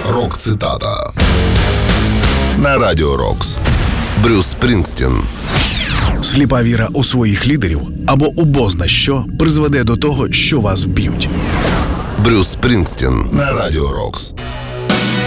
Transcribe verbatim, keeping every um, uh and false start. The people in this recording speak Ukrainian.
Рок-цитата на Радіо Рокс. Брюс Спрінгстін. Сліпа віра у своїх лідерів або у бозна що призведе до того, що вас вб'ють. Брюс Спрінгстін на Радіо Рокс.